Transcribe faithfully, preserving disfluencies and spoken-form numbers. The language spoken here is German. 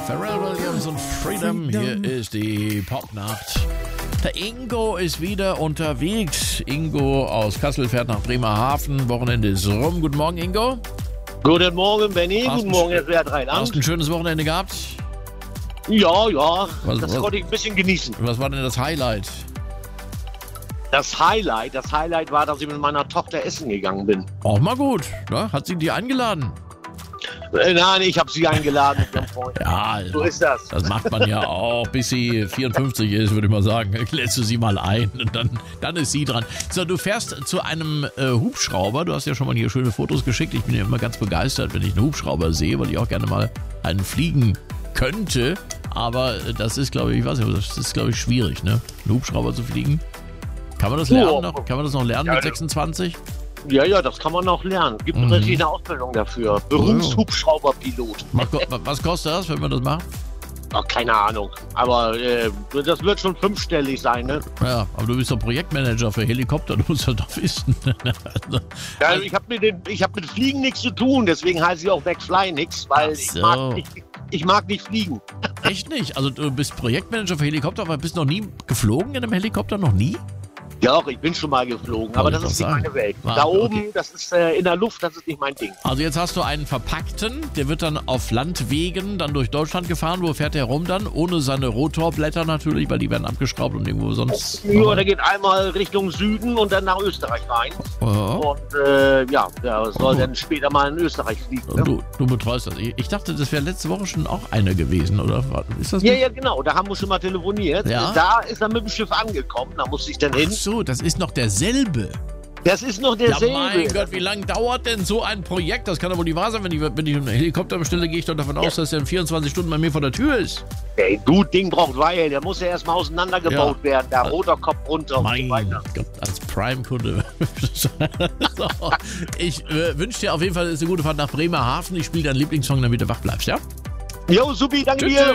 Pharrell Williams und Freedom. Hier ist die Popnacht. Der Ingo ist wieder unterwegs. Ingo aus Kassel fährt nach Bremerhaven. Wochenende ist rum. Guten Morgen, Ingo. Guten Morgen, Benny. Hast Guten Morgen, Herr Rheinland. Hast du ein schönes Wochenende gehabt? Ja, ja. Was- das was- konnte ich ein bisschen genießen. Was war denn das Highlight? Das Highlight, das Highlight war, dass ich mit meiner Tochter essen gegangen bin. Auch mal gut. Ne? Hat sie dich eingeladen? Äh, nein, ich habe sie eingeladen mit ihrem Freund. Ja, So ist das. das macht man ja auch, bis sie vierundfünfzig ist, würde ich mal sagen. Lädst du sie mal ein und dann, dann ist sie dran. So, du fährst zu einem äh, Hubschrauber. Du hast ja schon mal hier schöne Fotos geschickt. Ich bin ja immer ganz begeistert, wenn ich einen Hubschrauber sehe, weil ich auch gerne mal einen fliegen könnte. Aber äh, das ist, glaube ich, ich weiß nicht, das ist, glaube ich, schwierig, ne? Einen Hubschrauber zu fliegen. Kann man das lernen Ja. noch? Kann man das noch lernen Ja, mit ja. sechsundzwanzig? Ja, ja, das kann man noch lernen. Gibt Mhm. richtig eine Ausbildung dafür. Berufshubschrauberpilot. Was ko- Was kostet das, wenn man das macht? Ach, keine Ahnung. Aber äh, das wird schon fünfstellig sein, ne? Ja, aber du bist doch Projektmanager für Helikopter, du musst das doch wissen. Also, Ja, ich habe mit, den- ich hab mit Fliegen nichts zu tun, deswegen heiße ich auch McFly nix, weil Ach ich, so. mag nicht, ich mag nicht fliegen. echt nicht? Also du bist Projektmanager für Helikopter, aber bist noch nie geflogen in einem Helikopter? Noch nie? Ja, auch, ich bin schon mal geflogen, aber Wollte das ich ist doch nicht sagen. meine Welt. Ah, Da okay. oben, das ist äh, in der Luft, das ist nicht mein Ding. Also jetzt hast du einen verpackten, der wird dann auf Landwegen dann durch Deutschland gefahren. Wo fährt der rum dann? Ohne seine Rotorblätter natürlich, weil die werden abgeschraubt und irgendwo sonst... Ja, der geht einmal Richtung Süden und dann nach Österreich rein. Ja. Und äh, ja, der soll dann später mal in Österreich fliegen. Ne? Du, du betreust das. Ich, ich dachte, das wäre letzte Woche schon auch einer gewesen, oder? Ist das Ja, nicht? ja, genau, da haben wir schon mal telefoniert. Ja. Da ist er mit dem Schiff angekommen, da musste ich dann Ach hin. so, das ist noch derselbe. Das ist noch Ja, derselbe. mein Gott, wie lange dauert denn so ein Projekt? Das kann doch wohl nicht wahr sein. Wenn ich, wenn ich einen Helikopter bestelle, gehe ich doch davon aus, dass der in vierundzwanzig Stunden bei mir vor der Tür ist. Ey, du, Ding braucht Weil, der muss ja erstmal auseinandergebaut Ja. werden. Der Rotorkopf runter und so Mein weiter. Gott, als Prime-Kunde. so, ich äh, wünsche dir auf jeden Fall eine gute Fahrt nach Bremerhaven. Ich spiele deinen Lieblingssong, damit du wach bleibst, ja? Jo, supi, danke Tschüss, dir. tschüss.